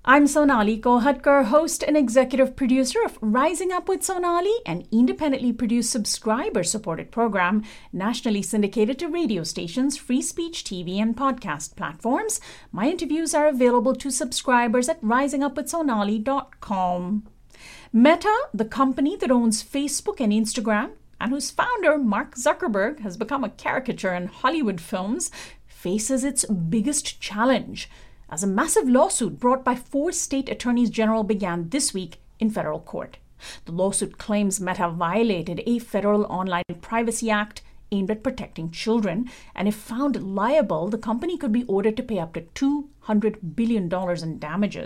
I'm Sonali Kohatkar, host and executive producer of Rising Up with Sonali, an independently produced subscriber-supported program nationally syndicated to radio stations, free speech TV, and podcast platforms. My interviews are available to subscribers at risingupwithsonali.com. Meta, the company that owns Facebook and Instagram, and whose founder, Mark Zuckerberg, has become a caricature in Hollywood films, faces its biggest challenge as a massive lawsuit brought by 4 state attorneys general began this week in federal court. The lawsuit claims Meta violated a federal Online Privacy Act aimed at protecting children, and if found liable, the company could be ordered to pay up to $200 billion in damages.